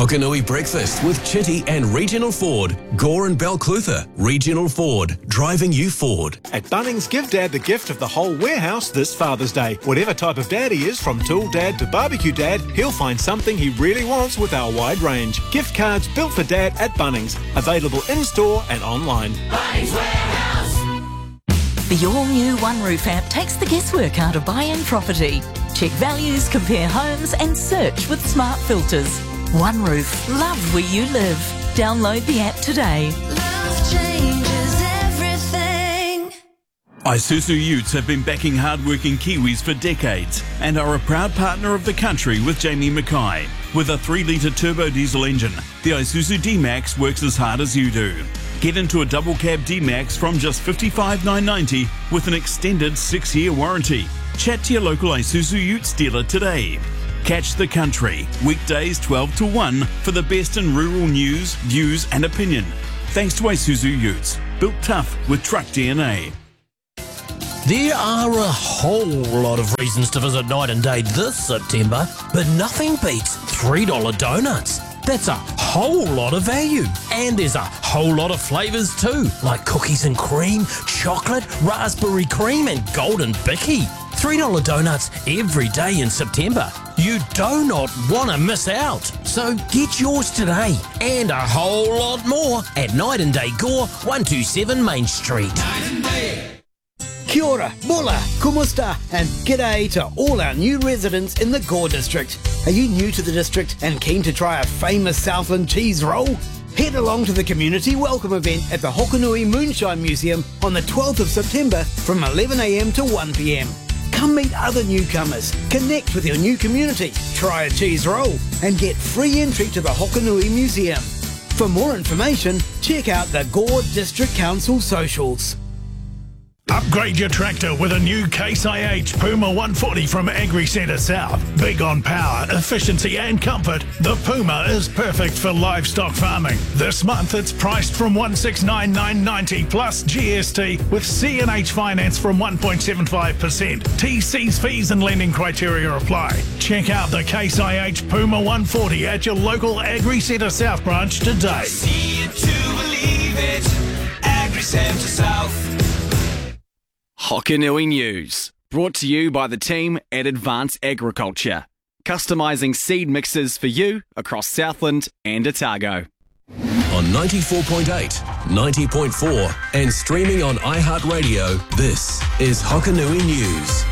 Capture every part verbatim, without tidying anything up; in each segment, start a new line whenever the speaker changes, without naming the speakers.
Hokanui Breakfast with Chitty and Regional Ford. Gore and Balclutha. Regional Ford. Driving you forward.
At Bunnings, give Dad the gift of the whole warehouse this Father's Day. Whatever type of dad he is, from tool dad to barbecue dad, he'll find something he really wants with our wide range. Gift cards built for Dad at Bunnings. Available in-store and online.
Bunnings Warehouse.
The all-new One Roof app takes the guesswork out of buying property. Check values, compare homes and search with smart filters. One Roof. Love where you live. Download the app today.
Love changes everything.
Isuzu Utes have been backing hard-working Kiwis for decades and are a proud partner of the country with Jamie Mackay. With a three litre turbo diesel engine, the Isuzu D-Max works as hard as you do. Get into a double cab D-Max from just fifty-five thousand nine hundred ninety dollars with an extended six-year warranty. Chat to your local Isuzu Utes dealer today. Catch the country, weekdays twelve to one for the best in rural news, views and opinion. Thanks to Isuzu Utes, built tough with truck D N A.
There are a whole lot of reasons to visit Night and Day this September, but nothing beats three dollar donuts. That's a whole lot of value. And there's a whole lot of flavours too, like cookies and cream, chocolate, raspberry cream and golden bicky. three dollar donuts every day in September. You do not want to miss out. So get yours today and a whole lot more at Night and Day Gore, one two seven Main Street.
Night and Day.
Kia ora, mola, kumusta, and g'day to all our new residents in the Gore district. Are you new to the district and keen to try a famous Southland cheese roll? Head along to the community welcome event at the Hokanui Moonshine Museum on the twelfth of September from eleven a m to one p m. Come meet other newcomers, connect with your new community, try a cheese roll, and get free entry to the Hokanui Museum. For more information, check out the Gore District Council socials.
Upgrade your tractor with a new Case I H Puma one forty from Agri Centre South. Big on power, efficiency and comfort, the Puma is perfect for livestock farming. This month it's priced from one six nine nine ninety plus G S T with C and H finance from one point seven five percent. T Cs, fees and lending criteria apply. Check out the Case I H Puma one forty at your local Agri Centre South branch today.
See it to believe it. Agri Centre South.
Hokanui News, brought to you by the team at Advance Agriculture, customising seed mixes for you across Southland and Otago.
On ninety-four point eight, ninety point four and streaming on iHeartRadio, this is Hokanui News.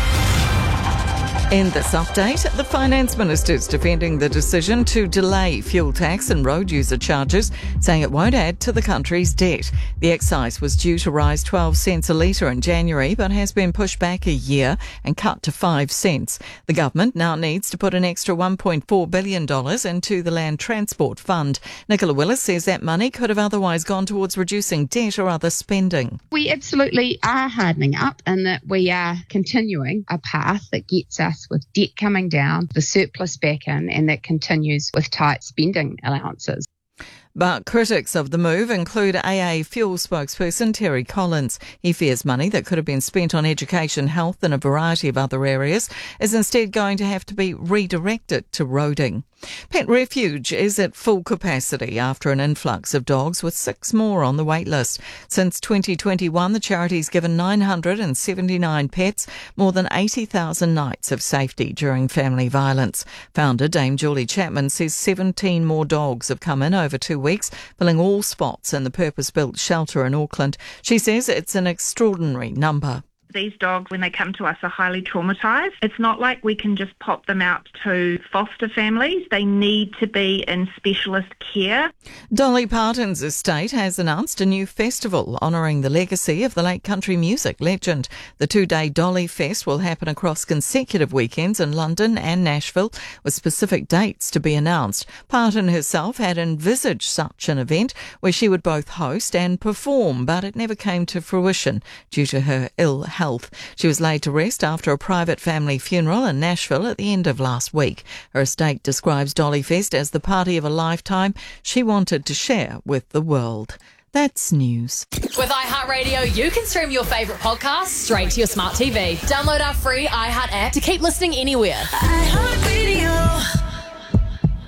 In this update, the Finance Minister is defending the decision to delay fuel tax and road user charges, saying it won't add to the country's debt. The excise was due to rise twelve cents a litre in January, but has been pushed back a year and cut to five cents. The government now needs to put an extra one point four billion dollars into the Land Transport Fund. Nicola Willis says that money could have otherwise gone towards reducing debt or other spending.
We absolutely are hardening up in that we are continuing a path that gets us with debt coming down, the surplus back in, and that continues with tight spending allowances.
But critics of the move include A A Fuel spokesperson Terry Collins. He fears money that could have been spent on education, health and a variety of other areas is instead going to have to be redirected to roading. Pet Refuge is at full capacity after an influx of dogs, with six more on the wait list. Since twenty twenty-one, the charity's given nine hundred seventy-nine pets more than eighty thousand nights of safety during family violence. Founder Dame Julie Chapman says seventeen more dogs have come in over two weeks, filling all spots in the purpose-built shelter in Auckland. She says it's an extraordinary number.
These dogs, when they come to us, are highly traumatised. It's not like we can just pop them out to foster families. They need to be in specialist care. Dolly Parton's estate has announced a new festival honouring the legacy of the late country music legend. The two-day Dolly Fest will happen across consecutive weekends in London and Nashville, with specific dates to be announced. Parton herself had envisaged such an event where she would both host and perform, but it never came to fruition due to her ill health. Health. She was laid to rest after a private family funeral in Nashville at the end of last week. Her estate describes Dolly Fest as the party of a lifetime she wanted to share with the world. That's news.
With iHeartRadio, you can stream your favourite podcasts straight to your smart T V. Download our free iHeart app to keep listening anywhere.
iHeartRadio.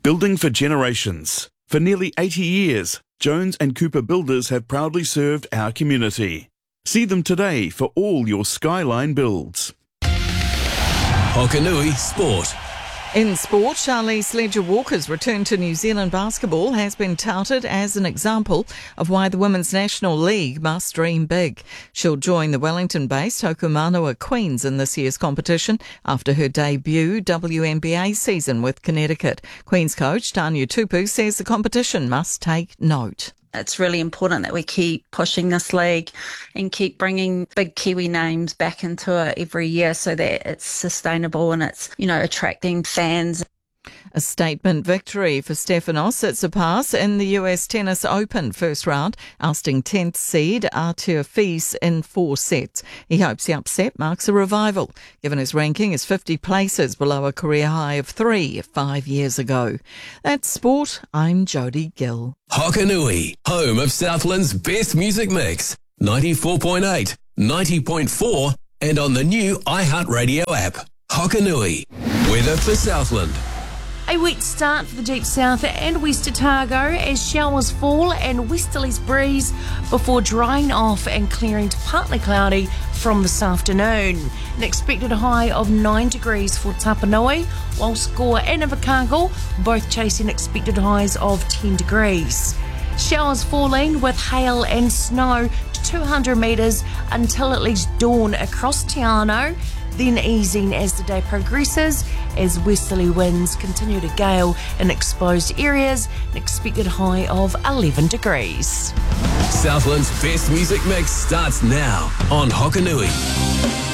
Building for generations. For nearly eighty years, Jones and Cooper Builders have proudly served our community. See them today for all your skyline builds.
Hokanui Sport.
In sport, Charlize Leger-Walker's return to New Zealand basketball has been touted as an example of why the Women's National League must dream big. She'll join the Wellington-based Hokumanawa Queens in this year's competition after her debut W N B A season with Connecticut. Queens coach Tanya Tupu says the competition must take note.
It's really important that we keep pushing this league and keep bringing big Kiwi names back into it every year so that it's sustainable and it's, you know, attracting fans.
A statement victory for Stefanos Tsitsipas in the U S Tennis Open first round, ousting tenth seed Artur Fils in four sets. He hopes the upset marks a revival, given his ranking is fifty places below a career high of three five years ago. That's sport. I'm Jody Gill.
Hokanui, home of Southland's best music mix. ninety-four point eight, ninety point four, and on the new iHeartRadio app. Hokanui, weather for Southland.
A wet start for the deep south and west Otago as showers fall and westerlies breeze before drying off and clearing to partly cloudy from this afternoon. An expected high of nine degrees for Tapanui, while Score and Invercargill both chasing expected highs of ten degrees. Showers falling with hail and snow to two hundred metres until at least dawn across Te Anau, then easing as the day progresses as westerly winds continue to gale in exposed areas, an expected high of eleven degrees.
Southland's best music mix starts now on Hokanui.